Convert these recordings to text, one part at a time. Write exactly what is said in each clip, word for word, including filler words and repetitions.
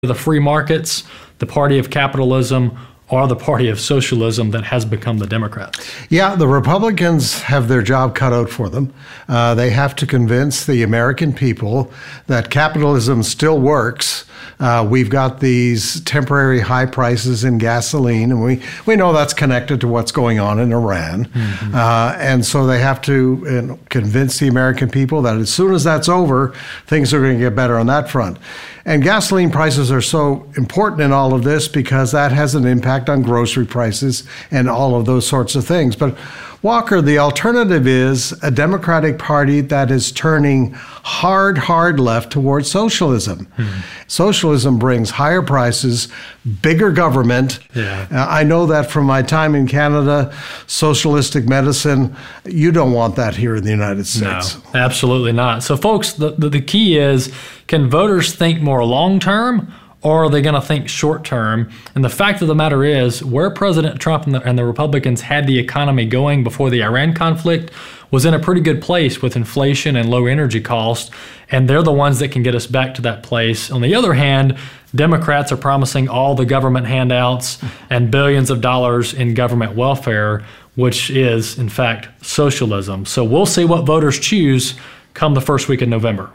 the free markets, the party of capitalism, or the party of socialism that has become the Democrats? Yeah, the Republicans have their job cut out for them. Uh, they have to convince the American people that capitalism still works. Uh, we've got these temporary high prices in gasoline, and we, we know that's connected to what's going on in Iran. Mm-hmm. Uh, and so they have to you know, convince the American people that as soon as that's over, things are going to get better on that front. And gasoline prices are so important in all of this because that has an impact on grocery prices and all of those sorts of things. But Walker, the alternative is a Democratic Party that is turning hard, hard left towards socialism. Hmm. Socialism brings higher prices, bigger government. Yeah. Uh, I know that from my time in Canada, socialistic medicine, you don't want that here in the United States. No, absolutely not. So folks, the, the, the key is, can voters think more long-term, or are they going to think short-term? And the fact of the matter is, where President Trump and the, and the Republicans had the economy going before the Iran conflict was in a pretty good place with inflation and low energy costs, and they're the ones that can get us back to that place. On the other hand, Democrats are promising all the government handouts and billions of dollars in government welfare, which is, in fact, socialism. So we'll see what voters choose come the first week of November.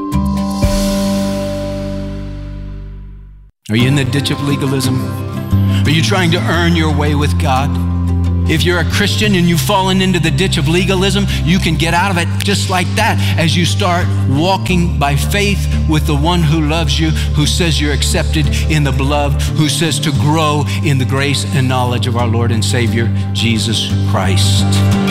Are you in the ditch of legalism? Are you trying to earn your way with God? If you're a Christian and you've fallen into the ditch of legalism, you can get out of it just like that as you start walking by faith with the one who loves you, who says you're accepted in the beloved, who says to grow in the grace and knowledge of our Lord and Savior, Jesus Christ.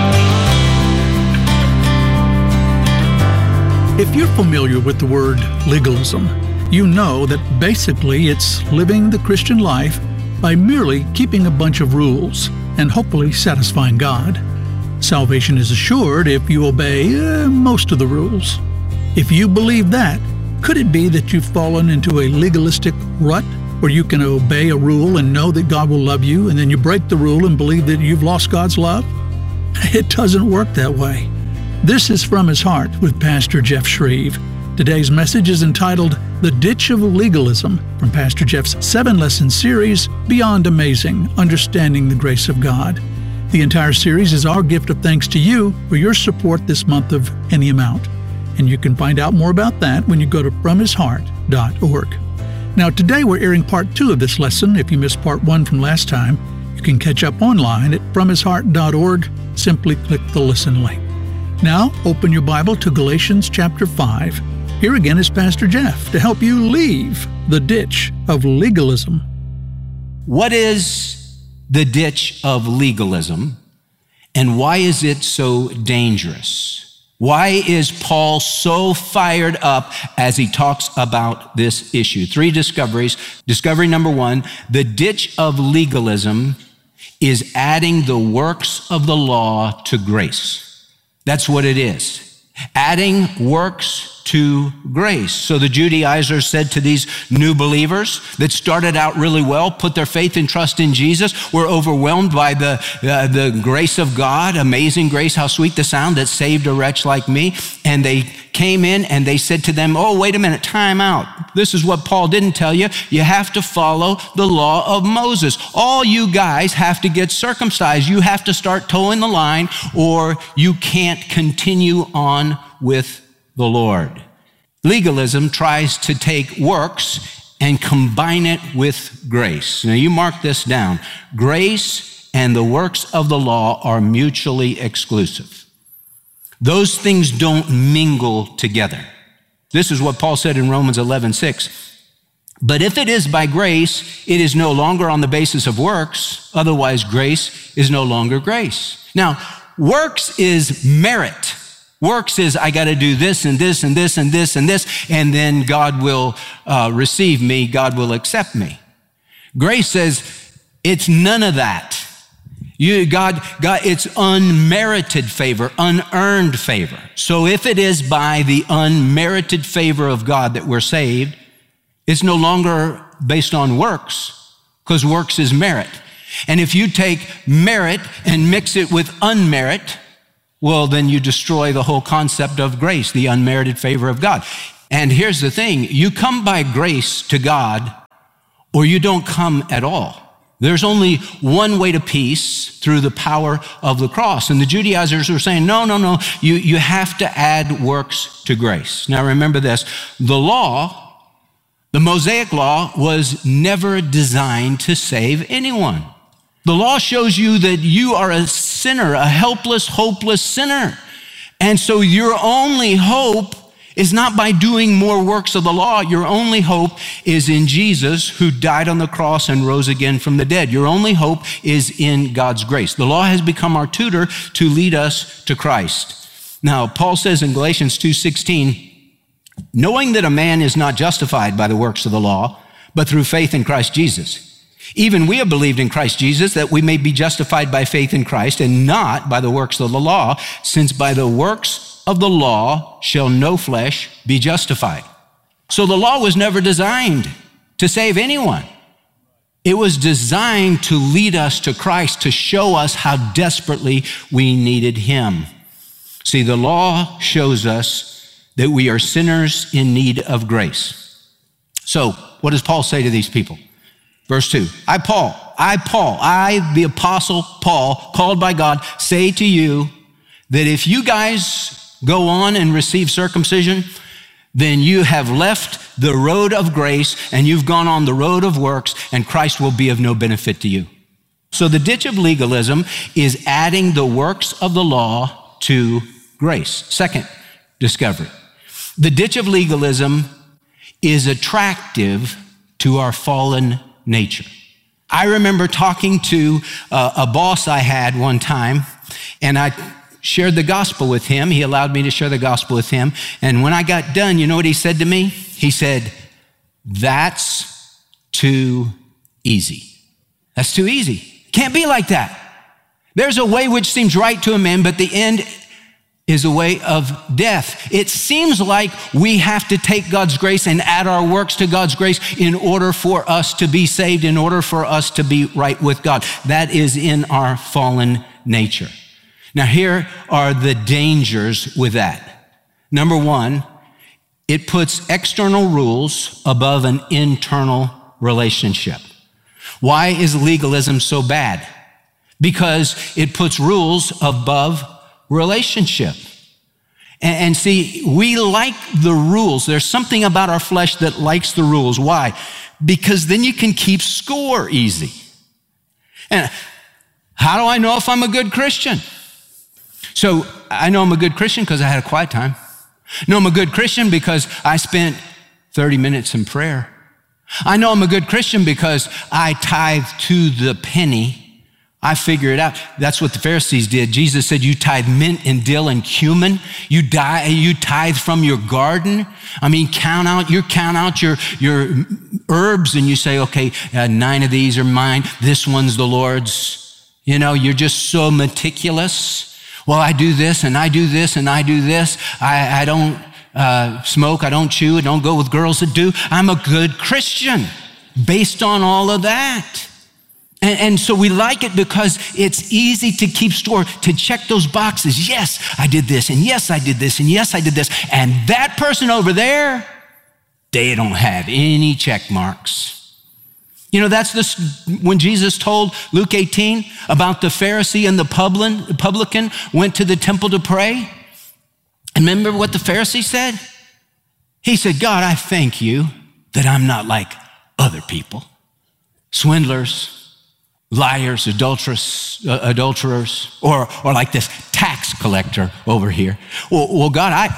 If you're familiar with the word legalism, you know that basically it's living the Christian life by merely keeping a bunch of rules and hopefully satisfying God. Salvation is assured if you obey uh, most of the rules. If you believe that, could it be that you've fallen into a legalistic rut where you can obey a rule and know that God will love you, and then you break the rule and believe that you've lost God's love? It doesn't work that way. This is From His Heart with Pastor Jeff Shreve. Today's message is entitled The Ditch of Legalism from Pastor Jeff's seven-lesson series, Beyond Amazing, Understanding the Grace of God. The entire series is our gift of thanks to you for your support this month of any amount. And you can find out more about that when you go to from his heart dot org. Now, today we're airing part two of this lesson. If you missed part one from last time, you can catch up online at from his heart dot org. Simply click the listen link. Now, open your Bible to Galatians chapter five. Here again is Pastor Jeff to help you leave the ditch of legalism. What is the ditch of legalism, and why is it so dangerous? Why is Paul so fired up as he talks about this issue? Three discoveries. Discovery number one, the ditch of legalism is adding the works of the law to grace. That's what it is. Adding works to grace. So the Judaizers said to these new believers that started out really well, put their faith and trust in Jesus, were overwhelmed by the, uh, the grace of God, amazing grace, how sweet the sound that saved a wretch like me. And they came in and they said to them, oh, wait a minute, time out. This is what Paul didn't tell you. You have to follow the law of Moses. All you guys have to get circumcised. You have to start towing the line, or you can't continue on with the Lord. Legalism tries to take works and combine it with grace. Now you mark this down. Grace and the works of the law are mutually exclusive. Those things don't mingle together. This is what Paul said in Romans eleven six. But if it is by grace, it is no longer on the basis of works. Otherwise, grace is no longer grace. Now, works is merit. Works is, I got to do this and this and this and this and this, and then God will uh, receive me, God will accept me. Grace says, it's none of that. You, God, God, it's unmerited favor, unearned favor. So if it is by the unmerited favor of God that we're saved, it's no longer based on works, because works is merit. And if you take merit and mix it with unmerit, well, then you destroy the whole concept of grace, the unmerited favor of God. And here's the thing, you come by grace to God or you don't come at all. There's only one way to peace, through the power of the cross. And the Judaizers are saying, no, no, no, you, you have to add works to grace. Now remember this, the law, the Mosaic law, was never designed to save anyone. The law shows you that you are a sinner, a helpless, hopeless sinner. And so your only hope is not by doing more works of the law. Your only hope is in Jesus, who died on the cross and rose again from the dead. Your only hope is in God's grace. The law has become our tutor to lead us to Christ. Now, Paul says in Galatians two sixteen, knowing that a man is not justified by the works of the law, but through faith in Christ Jesus. Even we have believed in Christ Jesus, that we may be justified by faith in Christ and not by the works of the law, since by the works of the law shall no flesh be justified. So the law was never designed to save anyone. It was designed to lead us to Christ, to show us how desperately we needed him. See, the law shows us that we are sinners in need of grace. So what does Paul say to these people? Verse two, I, Paul, I, Paul, I, the apostle Paul, called by God, say to you that if you guys go on and receive circumcision, then you have left the road of grace and you've gone on the road of works, and Christ will be of no benefit to you. So the ditch of legalism is adding the works of the law to grace. Second discovery, the ditch of legalism is attractive to our fallen nature. I remember talking to uh, a boss I had one time, and I shared the gospel with him. He allowed me to share the gospel with him. And when I got done, you know what he said to me? He said, that's too easy. That's too easy. Can't be like that. There's a way which seems right to a man, but the end is a way of death. It seems like we have to take God's grace and add our works to God's grace in order for us to be saved, in order for us to be right with God. That is in our fallen nature. Now, here are the dangers with that. Number one, it puts external rules above an internal relationship. Why is legalism so bad? Because it puts rules above relationship. And, and see, we like the rules. There's something about our flesh that likes the rules. Why? Because then you can keep score easy. And how do I know if I'm a good Christian? So I know I'm a good Christian because I had a quiet time. I know I'm a good Christian because I spent thirty minutes in prayer. I know I'm a good Christian because I tithe to the penny. I figure it out. That's what the Pharisees did. Jesus said, you tithe mint and dill and cumin. You die, you tithe from your garden. I mean, count out, you count out your, your herbs and you say, okay, uh, nine of these are mine. This one's the Lord's. You know, you're just so meticulous. Well, I do this and I do this and I do this. I, I don't uh, smoke, I don't chew, I don't go with girls that do. I'm a good Christian based on all of that. And, and so we like it because it's easy to keep score, to check those boxes. Yes, I did this, and yes, I did this, and yes, I did this. And that person over there, they don't have any check marks. You know, that's this, when Jesus told Luke eighteen about the Pharisee and the publican went to the temple to pray. And remember what the Pharisee said? He said, God, I thank you that I'm not like other people. Swindlers, liars, adulterers, uh, adulterers, or, or like this tax collector over here. Well, well, God, I,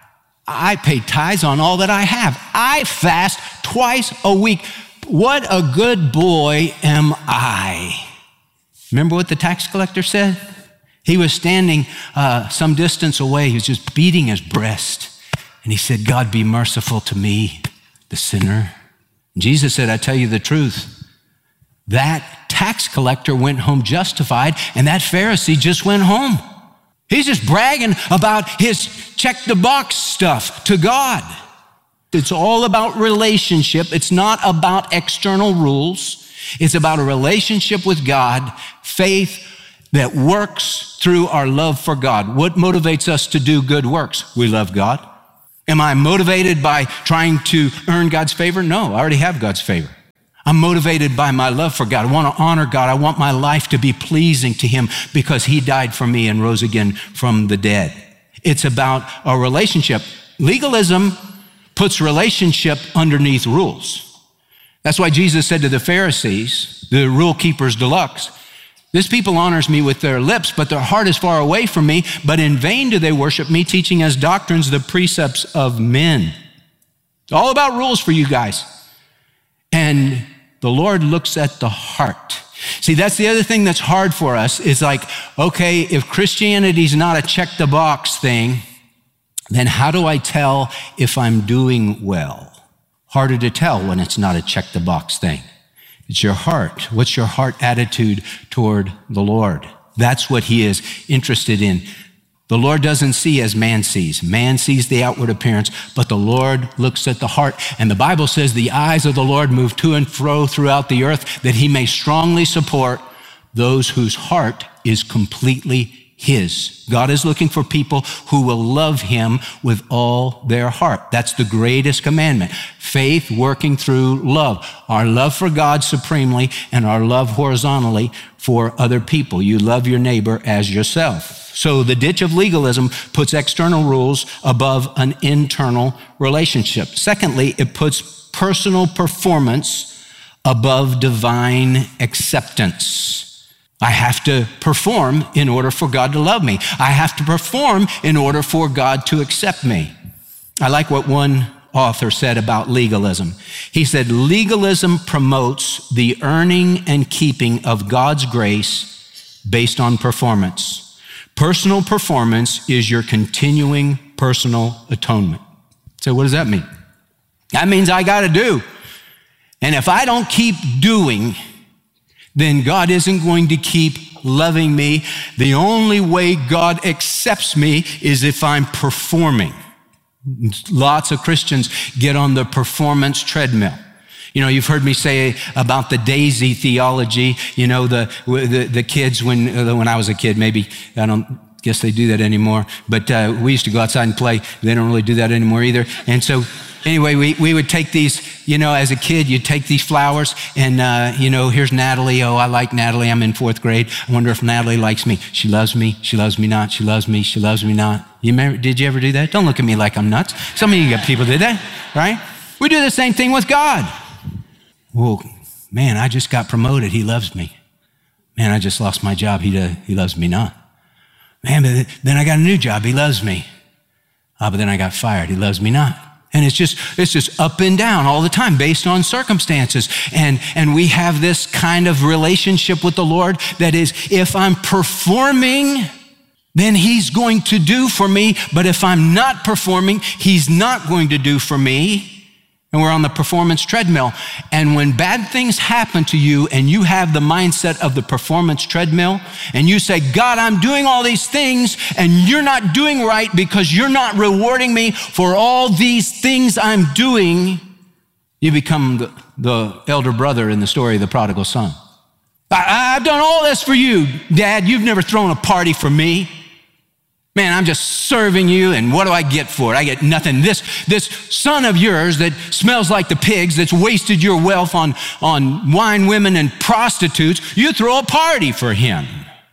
I pay tithes on all that I have. I fast twice a week. What a good boy am I. Remember what the tax collector said? He was standing uh, some distance away. He was just beating his breast. And he said, God, be merciful to me, the sinner. And Jesus said, I tell you the truth. That tax collector went home justified, and that Pharisee just went home. He's just bragging about his check the box stuff to God. It's all about relationship. It's not about external rules. It's about a relationship with God, faith that works through our love for God. What motivates us to do good works? We love God. Am I motivated by trying to earn God's favor? No, I already have God's favor. I'm motivated by my love for God. I want to honor God. I want my life to be pleasing to him because he died for me and rose again from the dead. It's about a relationship. Legalism puts relationship underneath rules. That's why Jesus said to the Pharisees, the rule keepers deluxe, this people honors me with their lips, but their heart is far away from me. But in vain do they worship me, teaching as doctrines the precepts of men. It's all about rules for you guys. And the Lord looks at the heart. See, that's the other thing that's hard for us is like, okay, if Christianity's not a check the box thing, then how do I tell if I'm doing well? Harder to tell when it's not a check the box thing. It's your heart. What's your heart attitude toward the Lord? That's what he is interested in. The Lord doesn't see as man sees. Man sees the outward appearance, but the Lord looks at the heart. And the Bible says the eyes of the Lord move to and fro throughout the earth that he may strongly support those whose heart is completely his. God is looking for people who will love him with all their heart. That's the greatest commandment. Faith working through love. Our love for God supremely and our love horizontally for other people. You love your neighbor as yourself. So the ditch of legalism puts external rules above an internal relationship. Secondly, it puts personal performance above divine acceptance. I have to perform in order for God to love me. I have to perform in order for God to accept me. I like what one author said about legalism. He said, legalism promotes the earning and keeping of God's grace based on performance. Personal performance is your continuing personal atonement. So what does that mean? That means I got to do. And if I don't keep doing, then God isn't going to keep loving me. The only way God accepts me is if I'm performing. Lots of Christians get on the performance treadmill. You know, you've heard me say about the daisy theology, you know, the the, the kids when when I was a kid, maybe, I don't guess they do that anymore, but uh, we used to go outside and play. They don't really do that anymore either. And so anyway, we, we would take these, you know, as a kid, you'd take these flowers and, uh, you know, here's Natalie. Oh, I like Natalie. I'm in fourth grade. I wonder if Natalie likes me. She loves me. She loves me not. She loves me. She loves me not. You remember, did you ever do that? Don't look at me like I'm nuts. Some of you people did that, right? We do the same thing with God. Well, man, I just got promoted. He loves me. Man, I just lost my job. He, uh, he loves me not. Man, but then I got a new job. He loves me. Ah, oh, but then I got fired. He loves me not. And it's just, it's just up and down all the time based on circumstances. And, and we have this kind of relationship with the Lord that is, if I'm performing, then he's going to do for me. But if I'm not performing, he's not going to do for me. And we're on the performance treadmill. And when bad things happen to you and you have the mindset of the performance treadmill and you say, God, I'm doing all these things and you're not doing right because you're not rewarding me for all these things I'm doing, you become the, the elder brother in the story of the prodigal son. I, I've done all this for you, Dad. You've never thrown a party for me. Man, I'm just serving you, and what do I get for it? I get nothing. This, this son of yours that smells like the pigs, that's wasted your wealth on, on wine, women, and prostitutes, you throw a party for him.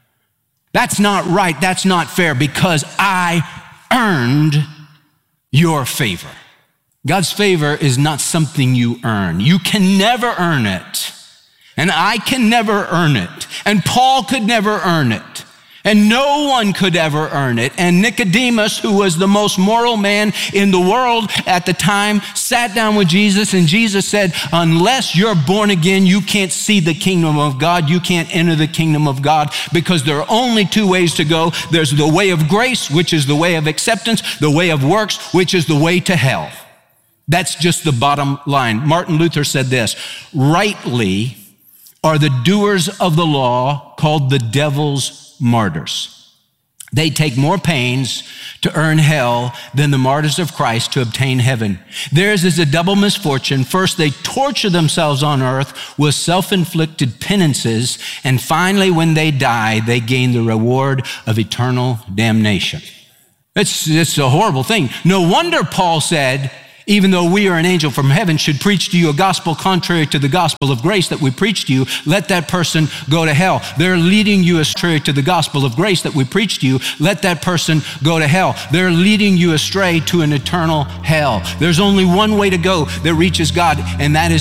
That's not right. That's not fair because I earned your favor. God's favor is not something you earn. You can never earn it, and I can never earn it, and Paul could never earn it. And no one could ever earn it. And Nicodemus, who was the most moral man in the world at the time, sat down with Jesus, and Jesus said, unless you're born again, you can't see the kingdom of God. You can't enter the kingdom of God because there are only two ways to go. There's the way of grace, which is the way of acceptance, the way of works, which is the way to hell. That's just the bottom line. Martin Luther said this, rightly are the doers of the law called the devil's martyrs. They take more pains to earn hell than the martyrs of Christ to obtain heaven. Theirs is a double misfortune. First, they torture themselves on earth with self-inflicted penances, and finally, when they die, they gain the reward of eternal damnation. It's, it's a horrible thing. No wonder Paul said, even though we are an angel from heaven should preach to you a gospel contrary to the gospel of grace that we preach to you, let that person go to hell. They're leading you astray to the gospel of grace that we preach to you, let that person go to hell. They're leading you astray to an eternal hell. There's only one way to go that reaches God, and that is